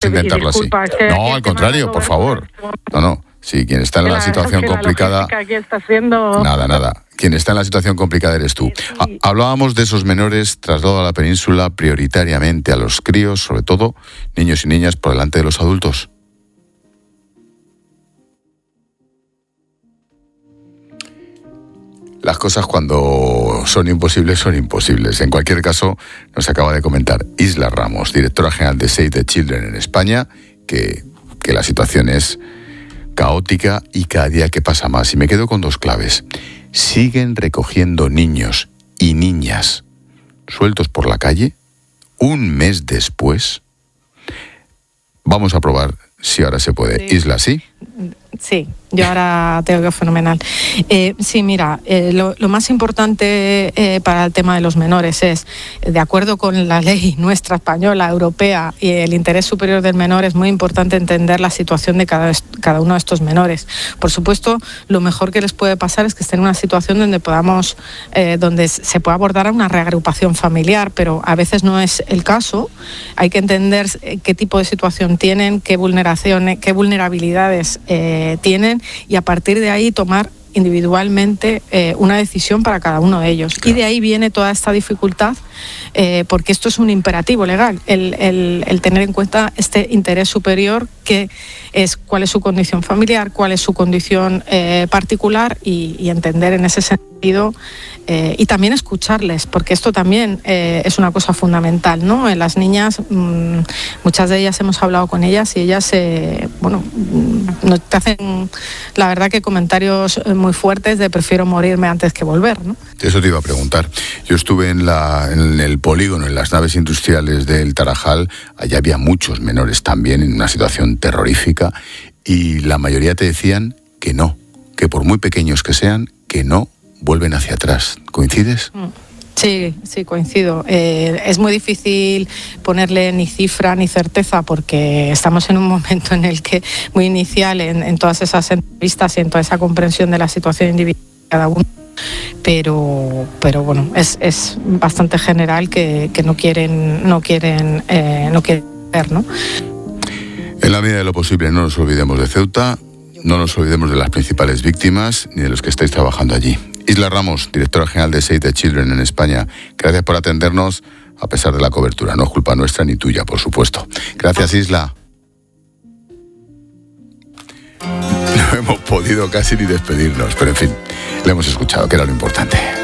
intentarlo así. No, al contrario, por favor. No. Sí, quien está en la situación complicada... Nada. Quien está en la situación complicada eres tú. Hablábamos de esos menores trasladados a la península prioritariamente a los críos, sobre todo niños y niñas, por delante de los adultos. Las cosas cuando son imposibles. En cualquier caso, nos acaba de comentar Isla Ramos, directora general de Save the Children en España, que la situación es caótica y cada día que pasa más. Y me quedo con dos claves. Siguen recogiendo niños y niñas sueltos por la calle un mes después. Vamos a probar si ahora se puede. Sí. Isla, ¿sí? Sí, yo ahora te oigo fenomenal. Sí, mira, lo más importante para el tema de los menores es, de acuerdo con la ley nuestra española, europea, y el interés superior del menor, es muy importante entender la situación de cada uno de estos menores. Por supuesto, lo mejor que les puede pasar es que estén en una situación donde se pueda abordar a una reagrupación familiar, pero a veces no es el caso. Hay que entender qué tipo de situación tienen, qué vulnerabilidades tienen, y a partir de ahí tomar individualmente una decisión para cada uno de ellos. Claro. Y de ahí viene toda esta dificultad, porque esto es un imperativo legal, el tener en cuenta este interés superior, que es cuál es su condición familiar, cuál es su condición particular, y entender en ese sentido, y también escucharles, porque esto también es una cosa fundamental, ¿no? En las niñas, muchas de ellas hemos hablado con ellas, y ellas nos te hacen, la verdad, que comentarios muy fuertes de prefiero morirme antes que volver, ¿no? Eso te iba a preguntar. Yo estuve en el polígono, en las naves industriales del Tarajal. Allá había muchos menores también en una situación terrorífica, y la mayoría te decían que no, que por muy pequeños que sean, que no vuelven hacia atrás. ¿Coincides? Sí, coincido. Es muy difícil ponerle ni cifra ni certeza, porque estamos en un momento en el que muy inicial en todas esas entrevistas y en toda esa comprensión de la situación individual de cada uno. Pero bueno, es bastante general que no quieren ver, ¿no? En la medida de lo posible, no nos olvidemos de Ceuta, no nos olvidemos de las principales víctimas ni de los que estáis trabajando allí. Isla Ramos, directora general de Save the Children en España, gracias por atendernos a pesar de la cobertura. No es culpa nuestra ni tuya, por supuesto. Gracias, Isla. No hemos podido casi ni despedirnos, pero en fin, le hemos escuchado, que era lo importante.